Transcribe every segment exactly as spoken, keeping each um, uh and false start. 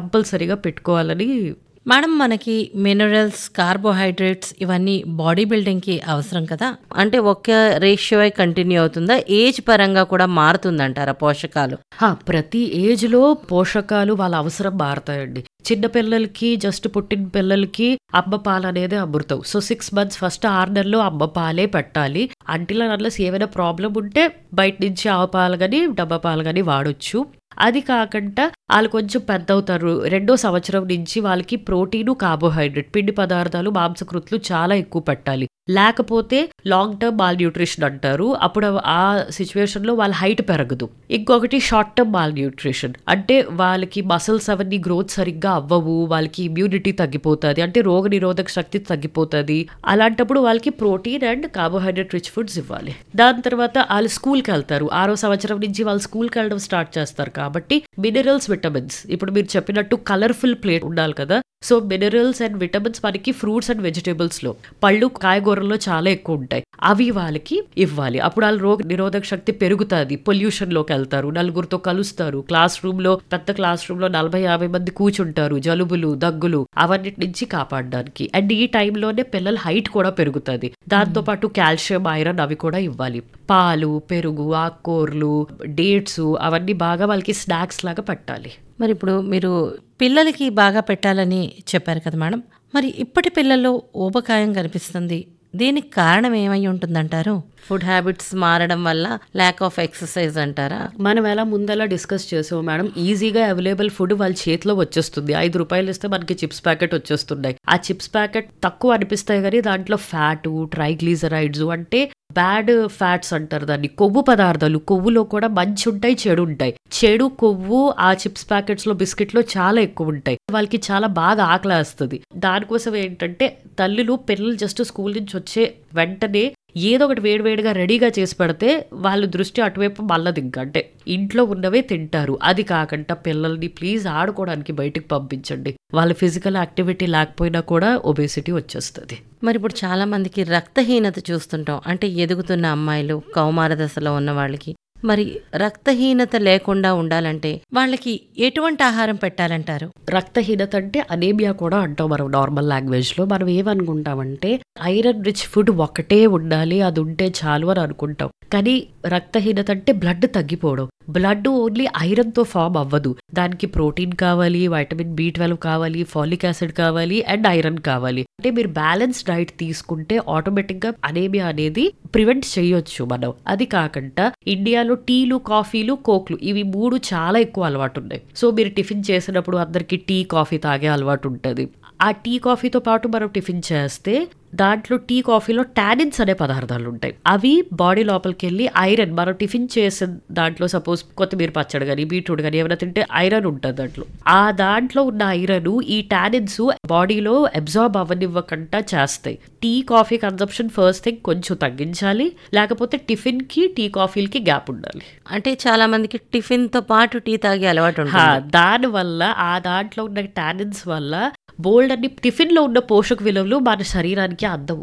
కంపల్సరీగా పెట్టుకోవాలని. మేడం, మనకి మినరల్స్, కార్బోహైడ్రేట్స్ ఇవన్నీ బాడీ బిల్డింగ్కి అవసరం కదా, అంటే ఒక్క రేషియో కంటిన్యూ అవుతుందా? ఏజ్ పరంగా కూడా మారుతుందంటారా పోషకాలు? హా, ప్రతి ఏజ్లో పోషకాలు వాళ్ళ అవసరం మారుతాయండి. చిన్న పిల్లలకి, జస్ట్ పుట్టిన పిల్లలకి అమ్మ పాలు అనేది అమృతం. సో సిక్స్ మంత్స్ ఫస్ట్ ఆరు నెలలు అమ్మ పాలే పెట్టాలి. అంటిల్ అన్లెస్ ఏమైనా ప్రాబ్లం ఉంటే బయట నుంచి ఆవు పాలు కానీ డబ్బా పాలు కానీ వాడొచ్చు. అది కాకుండా వాళ్ళు కొంచెం పెద్ద అవుతారు, రెండో సంవత్సరం నుంచి వాళ్ళకి ప్రోటీను, కార్బోహైడ్రేట్, పిండి పదార్థాలు, మాంసకృతులు చాలా ఎక్కువ పెట్టాలి. లేకపోతే లాంగ్ టర్మ్ మాల్ న్యూట్రిషన్ అంటారు. అప్పుడు ఆ సిచ్యువేషన్లో వాళ్ళ హైట్ పెరగదు. ఇంకొకటి షార్ట్ టర్మ్ మాల్ న్యూట్రిషన్ అంటే వాళ్ళకి మసిల్స్ అవన్నీ గ్రోత్ సరిగ్గా అవ్వవు, వాళ్ళకి ఇమ్యూనిటీ తగ్గిపోతుంది, అంటే రోగ నిరోధక శక్తి తగ్గిపోతుంది. అలాంటప్పుడు వాళ్ళకి protein and carbohydrate rich foods ఇవ్వాలి. దాని తర్వాత వాళ్ళు స్కూల్కి వెళ్తారు, ఆరో సంవత్సరం నుంచి వాళ్ళు స్కూల్కి వెళ్ళడం స్టార్ట్ చేస్తారు. కాబట్టి మినరల్స్, విటమిన్స్, ఇప్పుడు మీరు చెప్పినట్టు కలర్ఫుల్ ప్లేట్ ఉండాలి కదా. సో మినరల్స్ అండ్ విటమిన్స్ మనకి ఫ్రూట్స్ అండ్ వెజిటేబుల్స్ లో, పళ్ళు కాయగూరల్లో చాలా ఎక్కువ ఉంటాయి, అవి వాళ్ళకి ఇవ్వాలి. అప్పుడు వాళ్ళ రోగ నిరోధక శక్తి పెరుగుతుంది. పొల్యూషన్ లోకి వెళ్తారు, నలుగురితో కలుస్తారు, క్లాస్ రూమ్ లో పెద్ద క్లాస్ రూమ్ లో నలభై యాభై మంది కూర్చుంటారు, జలుబులు, దగ్గులు అవన్నిటి నుంచి కాపాడడానికి. అండ్ ఈ టైంలోనే పిల్లల హైట్ కూడా పెరుగుతుంది. దాంతో పాటు కాల్షియం, ఐరన్ అవి కూడా ఇవ్వాలి. పాలు, పెరుగు, ఆకుకూరలు, డేట్స్ అవన్నీ బాగా వాళ్ళకి స్నాక్స్ లాగా పెట్టాలి. మరి ఇప్పుడు మీరు పిల్లలకి బాగా పెట్టాలని చెప్పారు కదా మేడం, మరి ఇప్పటి పిల్లల్లో ఊబకాయం కనిపిస్తుంది, దీనికి కారణం ఏమై ఉంటుందంటారు? ఫుడ్ హ్యాబిట్స్ మారడం వల్ల, ల్యాక్ ఆఫ్ ఎక్సర్సైజ్ అంటారా? మనం ఎలా ముందలా డిస్కస్ చేసాం మేడం, ఈజీగా అవైలబుల్ ఫుడ్ వాళ్ళ చేతిలో వచ్చేస్తుంది. ఐదు రూపాయలు ఇస్తే మనకి చిప్స్ ప్యాకెట్ వచ్చేస్తున్నాయి. ఆ చిప్స్ ప్యాకెట్ తక్కువ అనిపిస్తాయి కానీ దాంట్లో ఫ్యాటు, ట్రైగ్లిజరైడ్స్ అంటే బ్యాడ్ ఫ్యాట్స్ అంటారు దాన్ని, కొవ్వు పదార్థాలు. కొవ్వులో కూడా మంచి ఉంటాయి, చెడు ఉంటాయి. చెడు కొవ్వు ఆ చిప్స్ ప్యాకెట్స్ లో, బిస్కెట్ లో చాలా ఎక్కువ ఉంటాయి. వాళ్ళకి చాలా బాగా ఆకలేస్తుంది. దానికోసం ఏంటంటే తల్లులు పిల్లలు జస్ట్ స్కూల్ నుంచి వచ్చే వెంటనే ఏదో ఒకటి వేడివేడిగా రెడీగా చేసి పెడితే వాళ్ళ దృష్టి అటువైపు మళ్ళది. ఇంకా అంటే ఇంట్లో ఉన్నవే తింటారు. అది కాకుండా పిల్లల్ని ప్లీజ్ ఆడుకోవడానికి బయటకు పంపించండి. వాళ్ళ ఫిజికల్ యాక్టివిటీ లేకపోయినా కూడా ఒబేసిటీ వచ్చేస్తుంది. మరి ఇప్పుడు చాలా మందికి రక్తహీనత చూస్తుంటాం, అంటే ఎదుగుతున్న అమ్మాయిలు, కౌమార దశలో ఉన్న వాళ్ళకి. మరి రక్తహీనత లేకుండా ఉండాలంటే వాళ్ళకి ఎటువంటి ఆహారం పెట్టాలంటారు? రక్తహీనత అంటే అనేమియా కూడా అంటాం మనం నార్మల్ లాంగ్వేజ్ లో. మనం ఏమనుకుంటామంటే ఐరన్ రిచ్ ఫుడ్ ఒకటే ఉండాలి, అది ఉంటే చాలు అని అనుకుంటాం. కానీ రక్తహీనత అంటే బ్లడ్ తగ్గిపోవడం. బ్లడ్ ఓన్లీ ఐరన్ తో ఫామ్ అవ్వదు, దానికి ప్రోటీన్ కావాలి, వైటమిన్ బి ట్వెల్వ్ కావాలి, ఫాలిక్ యాసిడ్ కావాలి అండ్ ఐరన్ కావాలి. అంటే మీరు బ్యాలెన్స్ డైట్ తీసుకుంటే ఆటోమేటిక్ గా అనేమియా అనేది ప్రివెంట్ చేయొచ్చు మనం. అది కాకుండా ఇండియాలో టీలు, కాఫీలు, కోక్లు ఇవి మూడు చాలా ఎక్కువ అలవాటు ఉన్నాయి. సో మీరు టిఫిన్ చేసినప్పుడు అందరికి టీ, కాఫీ తాగే అలవాటు ఉంటుంది. ఆ టీ కాఫీతో పాటు మనం టిఫిన్ చేస్తే దాంట్లో టీ కాఫీలో టానిన్స్ అనే పదార్థాలు ఉంటాయి. అవి బాడీ లోపలికి వెళ్ళి ఐరన్, మనం టిఫిన్ చేసిన దాంట్లో సపోజ్ కొత్తిమీర పచ్చడి కానీ, బీట్రూట్ కానీ ఏమైనా తింటే ఐరన్ ఉంటుంది దాంట్లో. ఆ దాంట్లో ఉన్న ఐరన్ ఈ టానిన్స్ బాడీలో అబ్జార్బ్ అవ్వనివ్వకుండా చేస్తాయి. Tea, coffee consumption first thing కొంచెం తగ్గించాలి, లేకపోతే టిఫిన్ కి టీ కాఫీలకి గ్యాప్ ఉండాలి. అంటే చాలా మందికి టిఫిన్ తో పాటు టీ తాగే అలవాటు ఉంటుంది. దాని వల్ల ఆ దాంట్లో ఉన్న టానిన్స్ వల్ల బోల్డ్ అన్ని టిఫిన్ లో ఉన్న పోషక విలువలు మన శరీరానికి అందవు.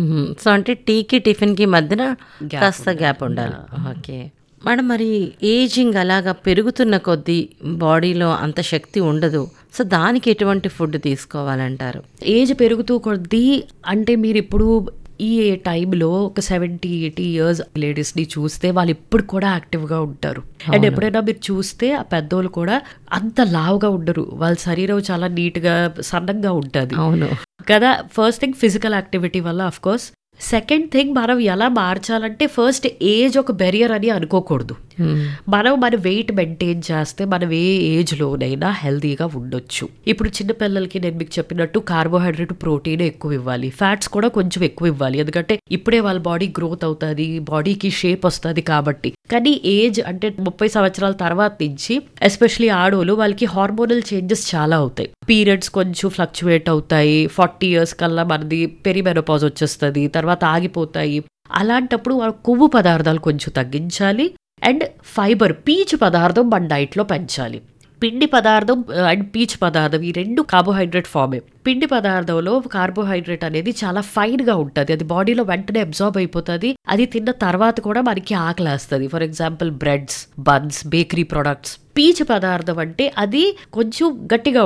సో అంటే టీకి టిఫిన్ కి మధ్యన కాస్త గ్యాప్ ఉండాలి. ఓకే మేడం, మరి ఏజింగ్ అలాగా పెరుగుతున్న కొద్దీ బాడీలో అంత శక్తి ఉండదు, సో దానికి ఎటువంటి ఫుడ్ తీసుకోవాలంటారు? ఏజ్ పెరుగుతూ కొద్దీ అంటే మీరు ఇప్పుడు ఈ టైంలో ఒక సెవెంటీ ఎయిటీ ఇయర్స్ లేడీస్ ని చూస్తే వాళ్ళు ఇప్పుడు కూడా యాక్టివ్ గా ఉంటారు. అండ్ ఎప్పుడైనా మీరు చూస్తే ఆ పెద్దోళ్ళు కూడా అంత లావుగా ఉండరు, వాళ్ళ శరీరం చాలా నీట్ గా సన్నంగా ఉంటుంది. అవును కదా. ఫస్ట్ థింగ్ ఫిజికల్ యాక్టివిటీ వల్ల ఆఫ్ కోర్స్. సెకండ్ థింగ్ మనం ఎలా మార్చాలంటే ఫస్ట్ ఏజ్ ఒక బెరియర్ అని అనుకోకూడదు. మనం మన వెయిట్ మెయింటైన్ చేస్తే మనం ఏ ఏజ్ లోనైనా హెల్దీగా ఉండొచ్చు. ఇప్పుడు చిన్న పిల్లలకి నేను మీకు చెప్పినట్టు కార్బోహైడ్రేట్, ప్రోటీన్ ఎక్కువ ఇవ్వాలి, ఫ్యాట్స్ కూడా కొంచెం ఎక్కువ ఇవ్వాలి, ఎందుకంటే ఇప్పుడే వాళ్ళ బాడీ గ్రోత్ అవుతుంది, బాడీకి షేప్ వస్తుంది కాబట్టి. కానీ ఏజ్ అంటే ముప్పై సంవత్సరాల తర్వాత నుంచి ఎస్పెషలీ ఆడోళ్ళు వాళ్ళకి హార్మోనల్ చేంజెస్ చాలా అవుతాయి. పీరియడ్స్ కొంచెం ఫ్లక్చువేట్ అవుతాయి. ఫార్టీ ఇయర్స్ కల్లా మనది పెరిమెనోపాజ్ వచ్చేస్తుంది, తర్వాత ఆగిపోతాయి. అలాంటప్పుడు కొవ్వు పదార్థాలు కొంచెం తగ్గించాలి. అండ్ ఫైబర్, పీచు పదార్థం మన డైట్లో పెంచాలి. పిండి పదార్థం అండ్ పీచు పదార్థం ఈ రెండు కార్బోహైడ్రేట్ ఫామే. పిండి పదార్థంలో కార్బోహైడ్రేట్ అనేది చాలా ఫైన్ గా ఉంటుంది, అది బాడీలో వెంటనే అబ్జార్బ్ అయిపోతుంది. అది తిన్న తర్వాత కూడా మనకి ఆకలేస్తుంది. For example breads, buns, bakery products. పీచు పదార్థం అంటే అది కొంచెం గట్టిగా